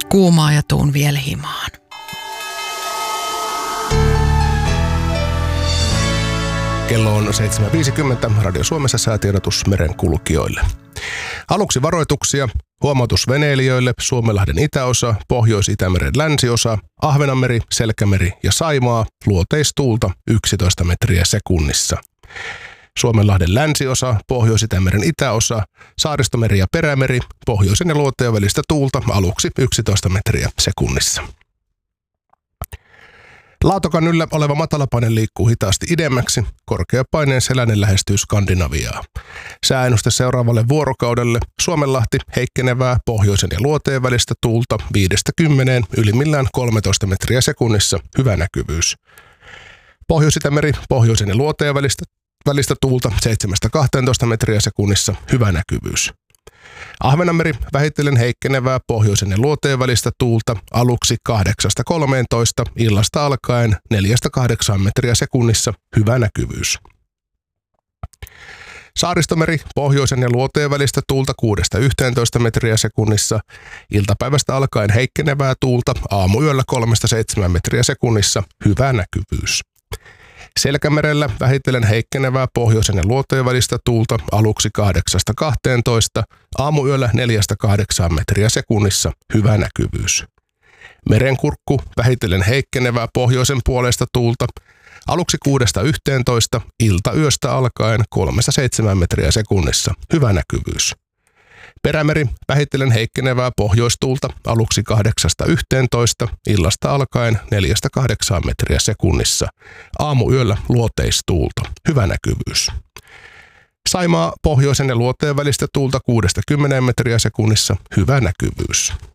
kuumaa ja tuun vielä himaan. Kello on 7.50. Radio Suomessa säätiedotus merenkulkijoille. Aluksi varoituksia. Huomautus veneilijöille: Suomenlahden itäosa, Pohjois-Itämeren länsiosa, Ahvenanmeri, Selkämeri ja Saimaa, luoteistuulta 11 metriä sekunnissa. Suomenlahden länsiosa, Pohjois-Itämeren itäosa, Saaristomeri ja Perämeri, pohjoisen ja luoteen välistä tuulta aluksi 11 metriä sekunnissa. Laatokan yllä oleva matalapaine liikkuu hitaasti idemmäksi, korkeapaineen seläinen lähestyy Skandinaviaa. Sääennuste seuraavalle vuorokaudelle: Suomenlahti heikkenevää pohjoisen ja luoteen välistä tuulta 5-10, ylimmillään 13 metriä sekunnissa, hyvä näkyvyys. Pohjois-Itämeri pohjoisen ja luoteen välistä tuulta 7-12 metriä sekunnissa, hyvä näkyvyys. Ahvenanmeri vähitellen heikkenevää pohjoisen ja luoteen välistä tuulta aluksi 8-13, illasta alkaen 4-8 metriä sekunnissa, hyvä näkyvyys. Saaristomeri pohjoisen ja luoteen välistä tuulta 6-11 metriä sekunnissa, iltapäivästä alkaen heikkenevää tuulta aamuyöllä 3-7 metriä sekunnissa, hyvä näkyvyys. Selkämerellä vähitellen heikkenevää pohjoisen ja luoteen välistä tuulta aluksi 8-12, aamuyöllä 4-8 metriä sekunnissa, hyvä näkyvyys. Merenkurkku vähitellen heikkenevää pohjoisen puolesta tuulta aluksi 6-11, iltayöstä alkaen 3-7 metriä sekunnissa, hyvä näkyvyys. Perämeri vähitellen heikkenevää pohjoistuulta aluksi 8-11, illasta alkaen 4-8 metriä sekunnissa, aamuyöllä luoteistuulta, hyvä näkyvyys. Saimaa pohjoisen ja luoteen välistä tuulta 6-10 metriä sekunnissa, hyvä näkyvyys.